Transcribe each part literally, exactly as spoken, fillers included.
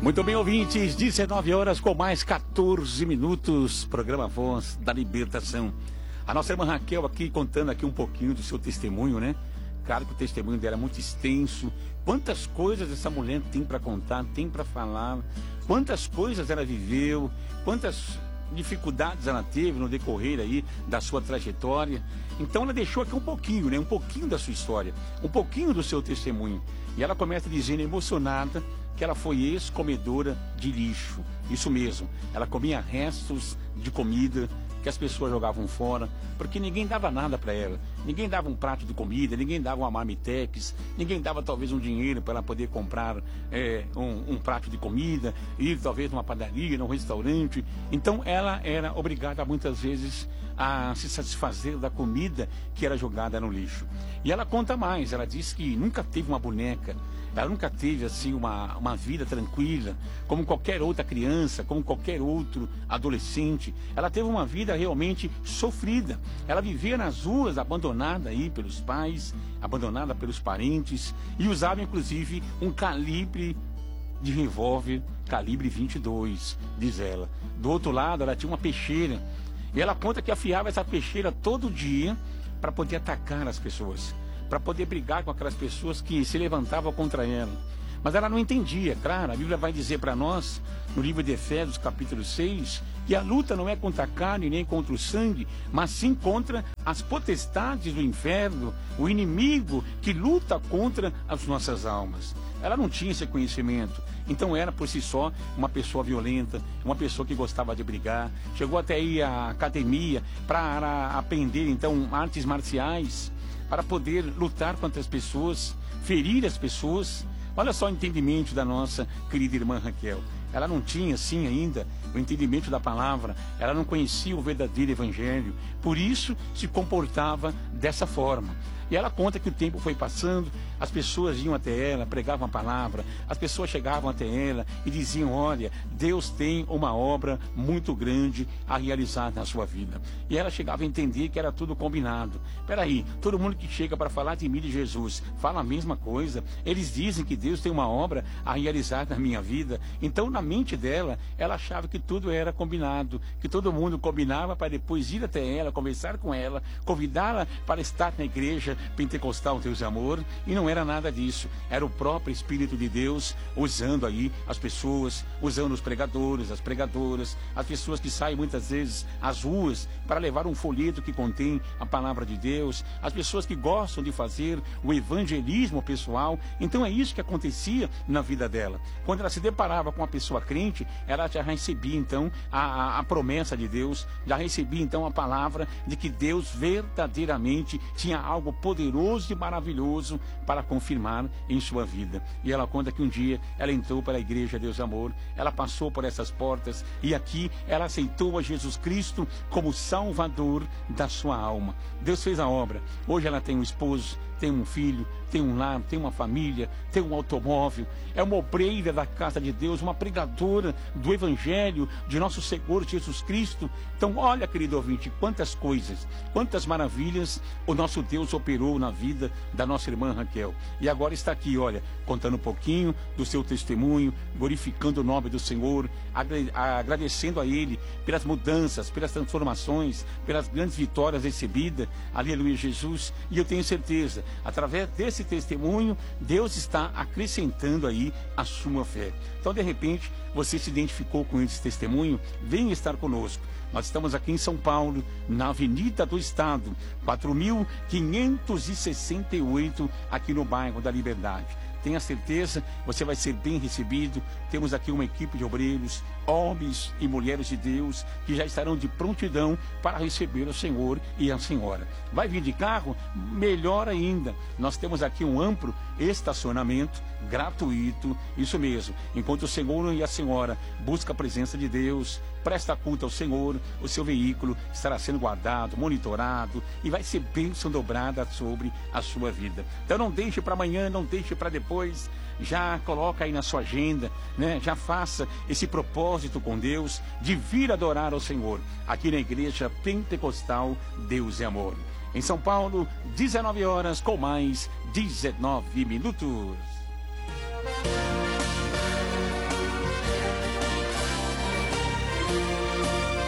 Muito bem, ouvintes, dezenove horas com mais quatorze minutos, programa Voz da Libertação. A nossa irmã Raquel aqui contando aqui um pouquinho do seu testemunho, né? Claro que o testemunho dela é muito extenso. Quantas coisas essa mulher tem para contar, tem para falar, quantas coisas ela viveu, quantas dificuldades ela teve no decorrer aí da sua trajetória. Então ela deixou aqui um pouquinho, né? Um pouquinho da sua história, um pouquinho do seu testemunho. E ela começa dizendo, emocionada, que ela foi ex-comedora de lixo. Isso mesmo, ela comia restos de comida que as pessoas jogavam fora, porque ninguém dava nada para ela. Ninguém dava um prato de comida, ninguém dava uma marmitex, ninguém dava talvez um dinheiro para ela poder comprar é, um, um prato de comida, ir talvez numa padaria, num restaurante. Então ela era obrigada muitas vezes a se satisfazer da comida que era jogada no lixo. E ela conta mais, ela diz que nunca teve uma boneca, ela nunca teve assim uma, uma vida tranquila, como qualquer outra criança, como qualquer outro adolescente. Ela teve uma vida realmente sofrida. Ela vivia nas ruas, abandonada aí pelos pais, abandonada pelos parentes, e usava inclusive um calibre de revólver, calibre vinte e dois, diz ela. Do outro lado, ela tinha uma peixeira, e ela conta que afiava essa peixeira todo dia para poder atacar as pessoas, para poder brigar com aquelas pessoas que se levantavam contra ela. Mas ela não entendia, claro, a Bíblia vai dizer para nós, no livro de Efésios, capítulo seis, que a luta não é contra a carne nem contra o sangue, mas sim contra as potestades do inferno, o inimigo que luta contra as nossas almas. Ela não tinha esse conhecimento, então era por si só uma pessoa violenta, uma pessoa que gostava de brigar, chegou até ir à academia para aprender então artes marciais, para poder lutar contra as pessoas, ferir as pessoas. Olha só o entendimento da nossa querida irmã Raquel. Ela não tinha, assim, ainda o entendimento da palavra, ela não conhecia o verdadeiro evangelho, por isso se comportava dessa forma. E ela conta que o tempo foi passando, as pessoas iam até ela, pregavam a palavra, as pessoas chegavam até ela e diziam, olha, Deus tem uma obra muito grande a realizar na sua vida. E ela chegava a entender que era tudo combinado. Peraí, todo mundo que chega para falar de mim, de Jesus, fala a mesma coisa. Eles dizem que Deus tem uma obra a realizar na minha vida. Então, na mente dela, ela achava que tudo era combinado, que todo mundo combinava para depois ir até ela, conversar com ela, convidá-la para estar na igreja pentecostal Deus e Amor, e não era nada disso. Era o próprio Espírito de Deus usando aí as pessoas, usando os pregadores, as pregadoras, as pessoas que saem muitas vezes às ruas para levar um folheto que contém a palavra de Deus, as pessoas que gostam de fazer o evangelismo pessoal. Então é isso que acontecia na vida dela. Quando ela se deparava com uma pessoa crente, ela já recebia então a, a, a promessa de Deus, já recebia então a palavra de que Deus verdadeiramente tinha algo poderoso e maravilhoso para confirmar em sua vida. E ela conta que um dia ela entrou para a igreja Deus e Amor, ela passou por essas portas e aqui ela aceitou a Jesus Cristo como Salvador da sua alma. Deus fez a obra. Hoje ela tem um esposo, tem um filho, tem um lar, tem uma família, tem um automóvel, é uma obreira da casa de Deus, uma pregadora do Evangelho de nosso Senhor Jesus Cristo. Então olha, querido ouvinte, quantas coisas, quantas maravilhas o nosso Deus operou na vida da nossa irmã Raquel. E agora está aqui, olha, contando um pouquinho do seu testemunho, glorificando o nome do Senhor, agradecendo a Ele pelas mudanças, pelas transformações, pelas grandes vitórias recebidas. Aleluia, Jesus. E eu tenho certeza, através desse testemunho, Deus está acrescentando aí a sua fé. Então, de repente, você se identificou com esse testemunho, venha estar conosco. Nós estamos aqui em São Paulo, na Avenida do Estado, quatro mil quinhentos e sessenta e oito, aqui no bairro da Liberdade. Tenha certeza, você vai ser bem recebido. Temos aqui uma equipe de obreiros, homens e mulheres de Deus, que já estarão de prontidão para receber o Senhor e a Senhora. Vai vir de carro? Melhor ainda. Nós temos aqui um amplo estacionamento gratuito, isso mesmo. Enquanto o Senhor e a Senhora buscam a presença de Deus, presta culto ao Senhor, o seu veículo estará sendo guardado, monitorado e vai ser bênção dobrada sobre a sua vida. Então não deixe para amanhã, não deixe para depois. Já coloca aí na sua agenda, né? Já faça esse propósito com Deus de vir adorar ao Senhor aqui na Igreja Pentecostal Deus é Amor. Em São Paulo, dezenove horas com mais dezenove minutos.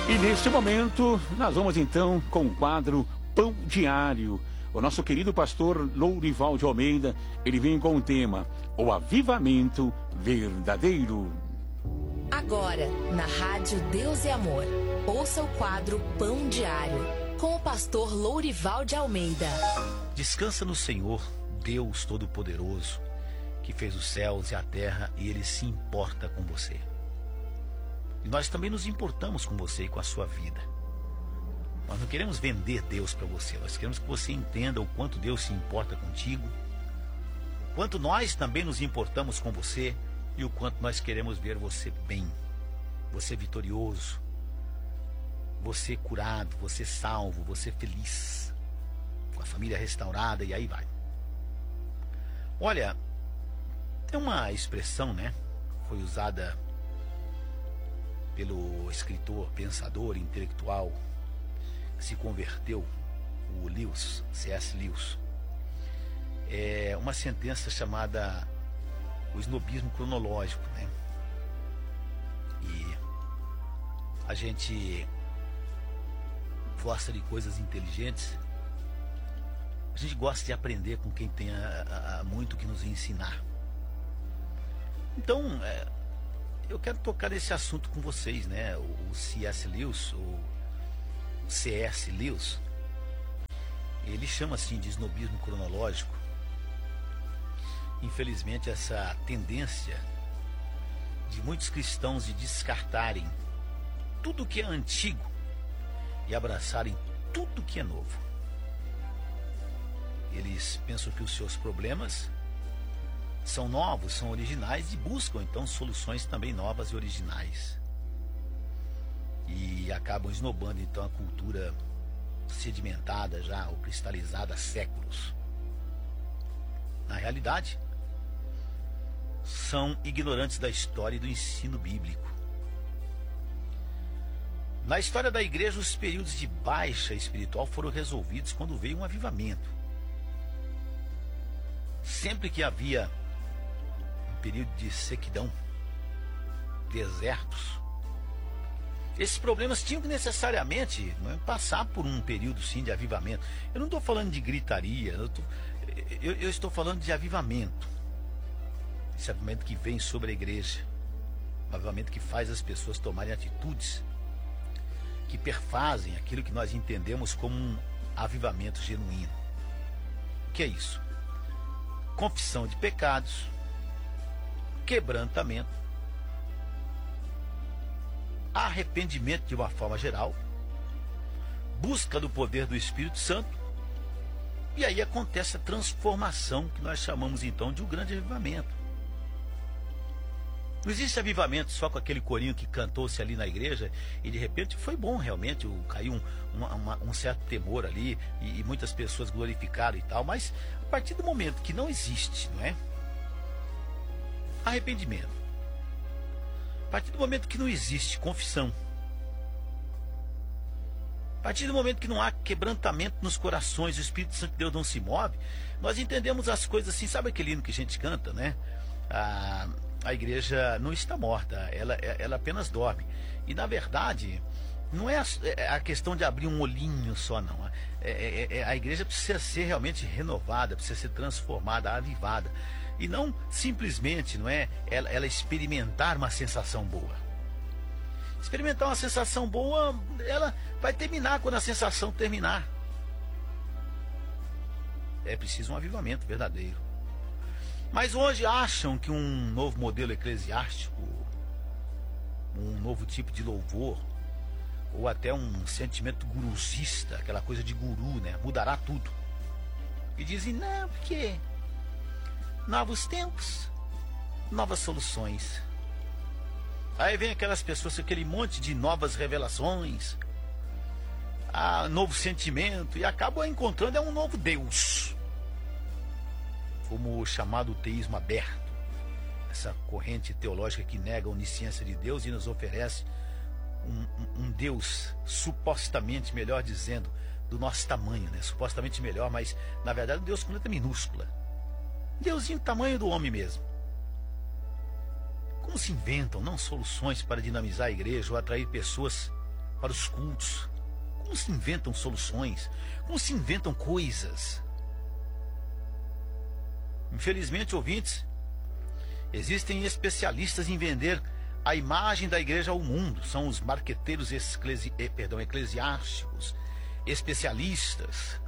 E neste momento, nós vamos então com o quadro Pão Diário. O nosso querido pastor Lourival de Almeida, ele vem com o tema O Avivamento Verdadeiro. Agora, na Rádio Deus e Amor, ouça o quadro Pão Diário, com o pastor Lourival de Almeida. Descansa no Senhor, Deus Todo-Poderoso, que fez os céus e a terra, e Ele se importa com você. E nós também nos importamos com você e com a sua vida. Nós não queremos vender Deus para você, nós queremos que você entenda o quanto Deus se importa contigo, o quanto nós também nos importamos com você e o quanto nós queremos ver você bem, você vitorioso, você curado, você salvo, você feliz, com a família restaurada, e aí vai. Olha, tem uma expressão, né, foi usada pelo escritor, pensador, intelectual que se converteu, o Lewis, C S Lewis. É uma sentença chamada o snobismo cronológico, né? E a gente gosta de coisas inteligentes, a gente gosta de aprender com quem tem a, a, muito que nos ensinar. Então, é, eu quero tocar nesse assunto com vocês, né? O, o C S Lewis, o C S Lewis, ele chama assim de snobismo cronológico. Infelizmente, essa tendência de muitos cristãos de descartarem tudo que é antigo e abraçarem tudo que é novo. Eles pensam que os seus problemas são novos, são originais, e buscam então soluções também novas e originais. E acabam esnobando então a cultura sedimentada já, ou cristalizada há séculos. Na realidade, são ignorantes da história e do ensino bíblico. Na história da igreja, os períodos de baixa espiritual foram resolvidos quando veio um avivamento. Sempre que havia um período de sequidão, desertos, esses problemas tinham que necessariamente, né, passar por um período sim de avivamento. Eu não estou falando de gritaria, eu, tô, eu, eu estou falando de avivamento. Esse avivamento que vem sobre a igreja, um avivamento que faz as pessoas tomarem atitudes que perfazem aquilo que nós entendemos como um avivamento genuíno. O que é isso? Confissão de pecados, quebrantamento, arrependimento de uma forma geral, busca do poder do Espírito Santo, e aí acontece a transformação que nós chamamos então de um grande avivamento. Não existe avivamento só com aquele corinho que cantou-se ali na igreja e de repente foi bom realmente, caiu um, uma, uma, um certo temor ali e, e muitas pessoas glorificaram e tal, mas a partir do momento que não existe, não é? Arrependimento. A partir do momento que não existe confissão, a partir do momento que não há quebrantamento nos corações, o Espírito Santo de Deus não se move, nós entendemos as coisas assim, sabe aquele hino que a gente canta, né? A, a igreja não está morta, ela, ela apenas dorme. E na verdade, não é a, é a questão de abrir um olhinho só, não. É, é, é, a igreja precisa ser realmente renovada, precisa ser transformada, avivada. E não simplesmente, não é, ela, ela experimentar uma sensação boa. Experimentar uma sensação boa, ela vai terminar quando a sensação terminar. É preciso um avivamento verdadeiro. Mas hoje acham que um novo modelo eclesiástico, um novo tipo de louvor, ou até um sentimento guruzista, aquela coisa de guru, né, mudará tudo. E dizem, não, porque novos tempos, novas soluções. Aí vem aquelas pessoas com aquele monte de novas revelações, ah, novo sentimento, e acabam encontrando é um novo Deus, como o chamado teísmo aberto, essa corrente teológica que nega a onisciência de Deus e nos oferece um, um, um Deus supostamente, melhor dizendo, do nosso tamanho, né? Supostamente melhor, mas na verdade um Deus com letra minúscula. Deusinho do tamanho do homem mesmo. Como se inventam não soluções para dinamizar a igreja ou atrair pessoas para os cultos. Como se inventam soluções, como se inventam coisas. Infelizmente, ouvintes, existem especialistas em vender a imagem da igreja ao mundo. São os marqueteiros esclesi... eh, perdão, eclesiásticos, especialistas.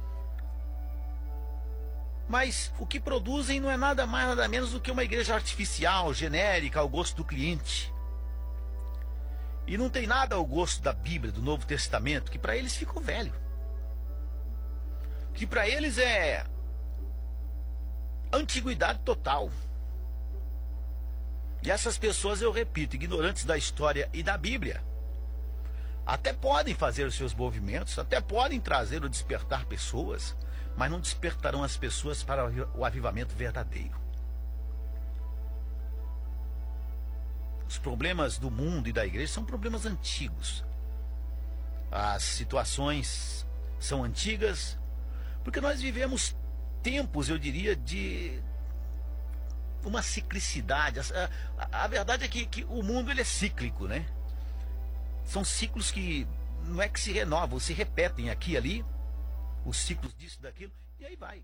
Mas o que produzem não é nada mais, nada menos do que uma igreja artificial, genérica, ao gosto do cliente. E não tem nada ao gosto da Bíblia, do Novo Testamento, que para eles ficou velho. Que para eles é antiguidade total. E essas pessoas, eu repito, ignorantes da história e da Bíblia, até podem fazer os seus movimentos, até podem trazer ou despertar pessoas, mas não despertarão as pessoas para o avivamento verdadeiro. Os problemas do mundo e da igreja são problemas antigos. As situações são antigas, porque nós vivemos tempos, eu diria, de uma ciclicidade. A, a, a verdade é que, que o mundo ele é cíclico, né? São ciclos que não é que se renovam, se repetem aqui e ali, os ciclos disso, daquilo, e aí vai.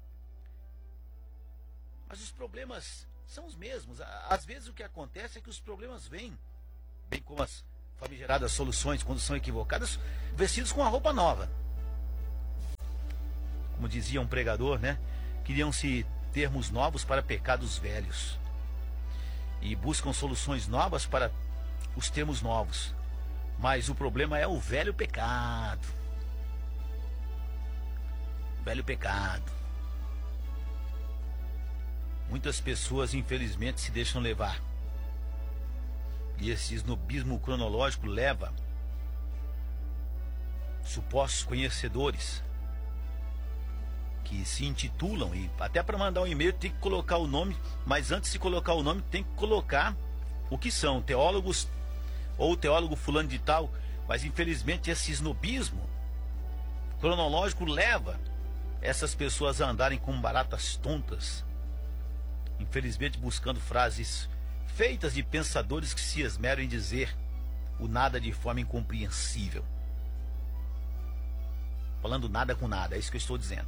Mas os problemas são os mesmos. Às vezes o que acontece é que os problemas vêm, bem como as famigeradas soluções, quando são equivocadas, vestidos com a roupa nova. Como dizia um pregador, né? Queriam-se termos novos para pecados velhos. E buscam soluções novas para os termos novos. Mas o problema é o velho pecado. Velho pecado. Muitas pessoas, infelizmente, se deixam levar. E esse snobismo cronológico leva supostos conhecedores que se intitulam, e até para mandar um e-mail tem que colocar o nome, mas antes de colocar o nome tem que colocar o que são, teólogos ou teólogo fulano de tal. Mas infelizmente esse snobismo cronológico leva essas pessoas a andarem como baratas tontas, infelizmente buscando frases feitas de pensadores que se esmeram em dizer o nada de forma incompreensível. Falando nada com nada, é isso que eu estou dizendo.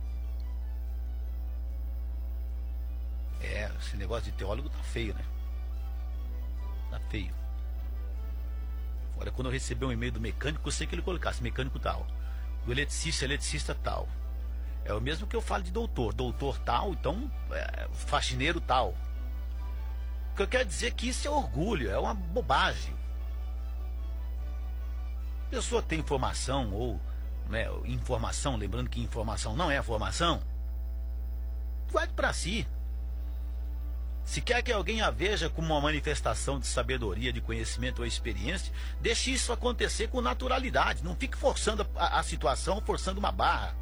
É, esse negócio de teólogo tá feio, né? Tá feio. Agora, quando eu receber um e-mail do mecânico, eu sei que ele colocasse mecânico tal. Do eletricista, eletricista tal. É o mesmo que eu falo de doutor. Doutor tal, então, é, faxineiro tal. O que eu quero dizer é que isso é orgulho, é uma bobagem. A pessoa tem informação, ou né, informação, lembrando que informação não é formação, guarde para si. Se quer que alguém a veja como uma manifestação de sabedoria, de conhecimento ou experiência, deixe isso acontecer com naturalidade. Não fique forçando a, a situação, forçando uma barra.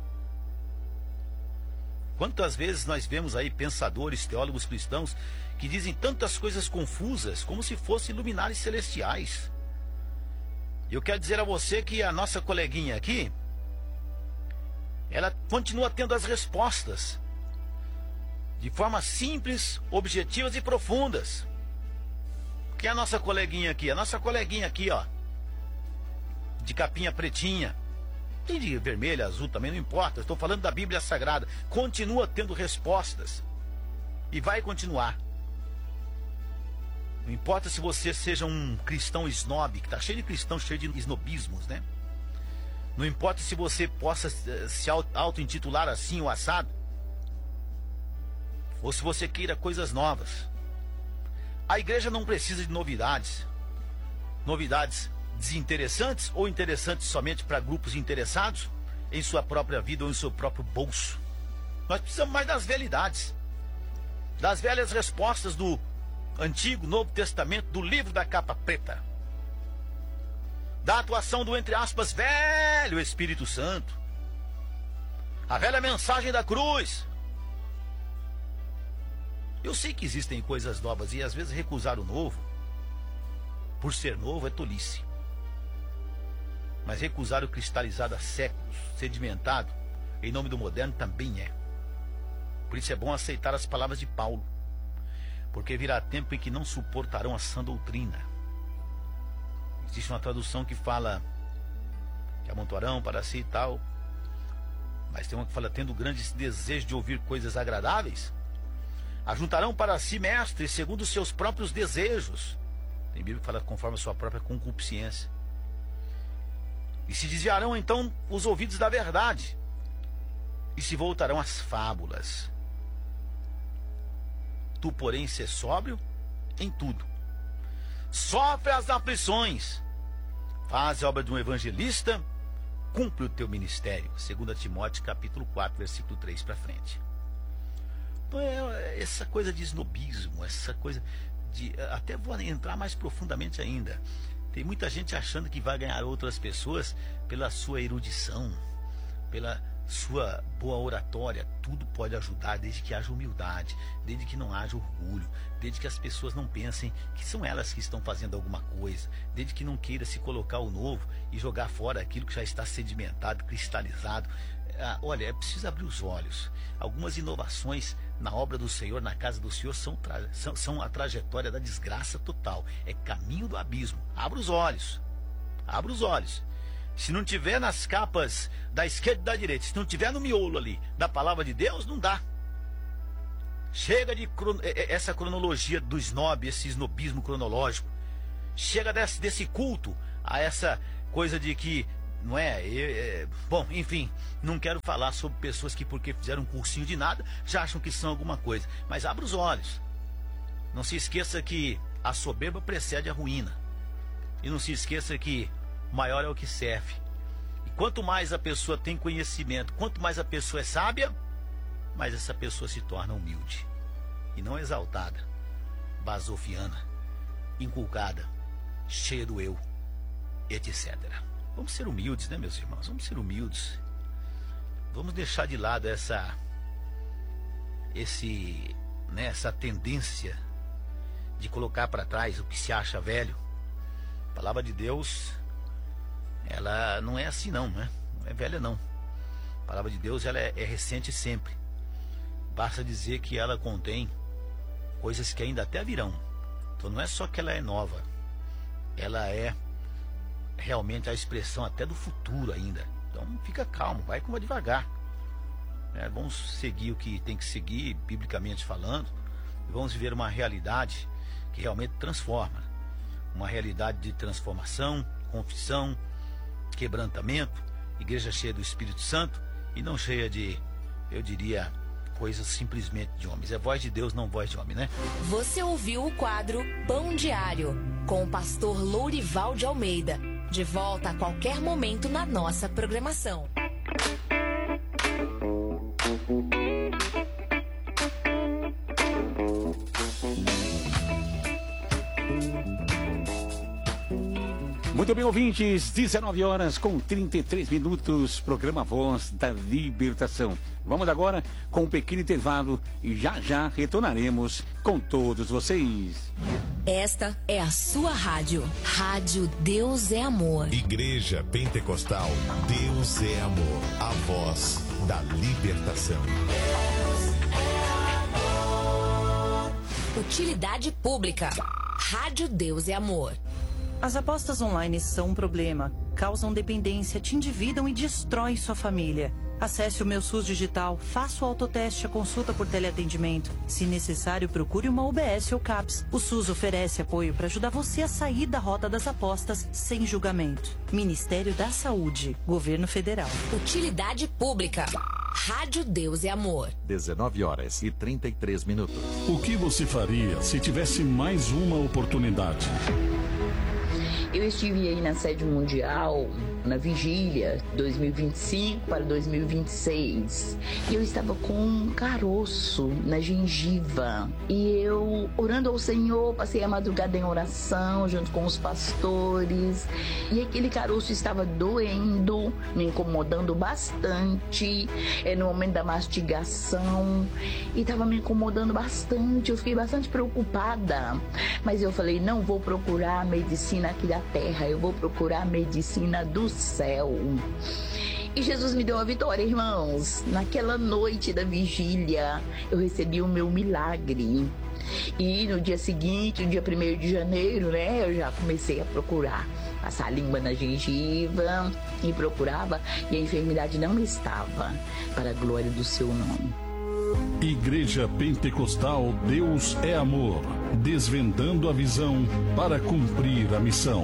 Quantas vezes nós vemos aí pensadores, teólogos cristãos, que dizem tantas coisas confusas, como se fossem luminares celestiais. E eu quero dizer a você que a nossa coleguinha aqui, ela continua tendo as respostas, de forma simples, objetivas e profundas. Que é a nossa coleguinha aqui, a nossa coleguinha aqui, ó, de capinha pretinha, tem de vermelho, azul também, não importa, estou falando da Bíblia Sagrada, continua tendo respostas, e vai continuar. Não importa se você seja um cristão snob, que está cheio de cristãos, cheio de snobismos, né? Não importa se você possa se auto-intitular assim, o assado, ou se você queira coisas novas. A igreja não precisa de novidades. Novidades desinteressantes ou interessantes somente para grupos interessados em sua própria vida ou em seu próprio bolso. Nós precisamos mais das velhidades, das velhas respostas do Antigo, Novo Testamento, do livro da capa preta, da atuação do, entre aspas, velho Espírito Santo, a velha mensagem da cruz. Eu sei que existem coisas novas e às vezes recusar o novo, por ser novo, é tolice. Mas recusar o cristalizado há séculos, sedimentado, em nome do moderno, também é. Por isso é bom aceitar as palavras de Paulo, porque virá tempo em que não suportarão a sã doutrina. Existe uma tradução que fala que amontoarão para si e tal, mas tem uma que fala, tendo grande desejo de ouvir coisas agradáveis, ajuntarão para si mestres segundo os seus próprios desejos. Tem Bíblia que fala conforme a sua própria concupiscência. E se desviarão então os ouvidos da verdade, e se voltarão às fábulas. Tu, porém, sê sóbrio em tudo. Sofre as aflições. Faz a obra de um evangelista. Cumpre o teu ministério. Segunda Timóteo, capítulo quatro, versículo três para frente. Então, é essa coisa de snobismo, essa coisa de... Até vou entrar mais profundamente ainda. Tem muita gente achando que vai ganhar outras pessoas pela sua erudição, pela sua boa oratória. Tudo pode ajudar, desde que haja humildade, desde que não haja orgulho, desde que as pessoas não pensem que são elas que estão fazendo alguma coisa, desde que não queira se colocar o novo e jogar fora aquilo que já está sedimentado, cristalizado. Ah, olha, é preciso abrir os olhos. Algumas inovações na obra do Senhor, na casa do Senhor, são, são, são a trajetória da desgraça total. É caminho do abismo. Abra os olhos. Abra os olhos. Se não tiver nas capas da esquerda e da direita, se não tiver no miolo ali da palavra de Deus, não dá. Chega de essa cronologia do snob, esse snobismo cronológico. Chega desse, desse culto a essa coisa de que, não é, é, é... Bom, enfim, não quero falar sobre pessoas que porque fizeram um cursinho de nada, já acham que são alguma coisa. Mas abra os olhos. Não se esqueça que a soberba precede a ruína. E não se esqueça que maior é o que serve. E quanto mais a pessoa tem conhecimento, quanto mais a pessoa é sábia, mais essa pessoa se torna humilde. E não exaltada, basofiana, inculcada, cheia do eu, etcétera. Vamos ser humildes, né, meus irmãos? Vamos ser humildes. Vamos deixar de lado essa, esse, né, essa tendência de colocar para trás o que se acha velho. A palavra de Deus, ela não é assim não, né? Não é velha não. A palavra de Deus, ela é, é recente sempre. Basta dizer que ela contém coisas que ainda até virão. Então não é só que ela é nova, ela é realmente a expressão até do futuro ainda. Então fica calmo, vai como devagar. É, vamos seguir o que tem que seguir, biblicamente falando, e vamos viver uma realidade que realmente transforma. Uma realidade de transformação, confissão, quebrantamento, igreja cheia do Espírito Santo e não cheia de, eu diria, coisas simplesmente de homens. É voz de Deus, não voz de homem, né? Você ouviu o quadro Pão Diário, com o pastor Lourival de Almeida. De volta a qualquer momento na nossa programação. Muito bem, ouvintes, dezenove horas com trinta e três minutos, programa Voz da Libertação. Vamos agora com um pequeno intervalo e já já retornaremos com todos vocês. Esta é a sua rádio, Rádio Deus é Amor. Igreja Pentecostal, Deus é Amor, a voz da libertação. Utilidade pública, Rádio Deus é Amor. As apostas online são um problema, causam dependência, te endividam e destroem sua família. Acesse o Meu SUS Digital, faça o autoteste, a consulta por teleatendimento. Se necessário, procure uma U B S ou CAPS. O SUS oferece apoio para ajudar você a sair da rota das apostas sem julgamento. Ministério da Saúde, Governo Federal. Utilidade pública, Rádio Deus é Amor. dezenove horas e trinta e três minutos. O que você faria se tivesse mais uma oportunidade? Eu estive aí na sede mundial, na vigília, dois mil e vinte e cinco para dois mil e vinte e seis. E eu estava com um caroço na gengiva. E eu, orando ao Senhor, passei a madrugada em oração, junto com os pastores. E aquele caroço estava doendo, me incomodando bastante. É no momento da mastigação. E estava me incomodando bastante. Eu fiquei bastante preocupada. Mas eu falei, não vou procurar medicina aqui da terra, eu vou procurar a medicina do céu. E Jesus me deu a vitória, irmãos. Naquela noite da vigília, eu recebi o meu milagre. E no dia seguinte, no dia primeiro de janeiro, né, eu já comecei a procurar. Passar a língua na gengiva e procurava, e a enfermidade não estava, para a glória do seu nome. Igreja Pentecostal Deus é Amor, desvendando a visão para cumprir a missão.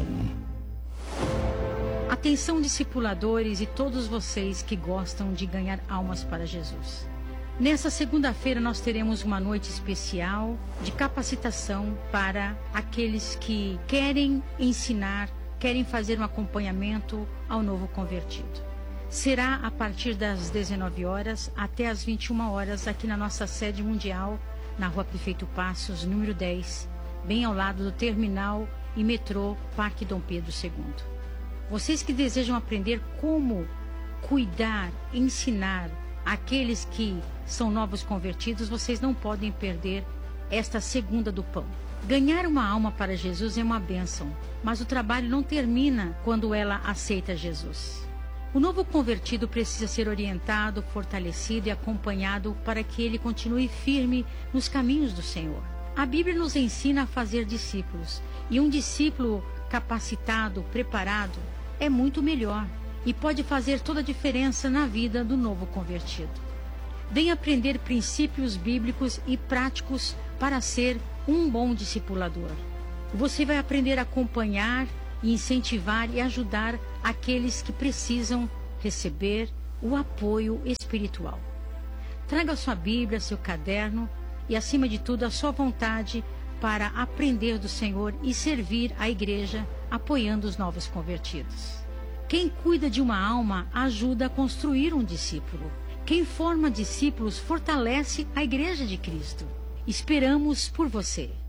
Atenção, discipuladores e todos vocês que gostam de ganhar almas para Jesus. Nessa segunda-feira nós teremos uma noite especial de capacitação para aqueles que querem ensinar, querem fazer um acompanhamento ao novo convertido. Será a partir das dezenove horas até as vinte e uma horas aqui na nossa sede mundial, na Rua Prefeito Passos, número dez, bem ao lado do terminal e metrô Parque Dom Pedro segundo. Vocês que desejam aprender como cuidar, ensinar aqueles que são novos convertidos, vocês não podem perder esta segunda do pão. Ganhar uma alma para Jesus é uma bênção, mas o trabalho não termina quando ela aceita Jesus. O novo convertido precisa ser orientado, fortalecido e acompanhado para que ele continue firme nos caminhos do Senhor. A Bíblia nos ensina a fazer discípulos, e um discípulo capacitado, preparado, é muito melhor e pode fazer toda a diferença na vida do novo convertido. Venha aprender princípios bíblicos e práticos para ser um bom discipulador. Você vai aprender a acompanhar, incentivar e ajudar aqueles que precisam receber o apoio espiritual. Traga sua Bíblia, seu caderno e, acima de tudo, a sua vontade para aprender do Senhor e servir a igreja apoiando os novos convertidos. Quem cuida de uma alma ajuda a construir um discípulo. Quem forma discípulos fortalece a igreja de Cristo. Esperamos por você.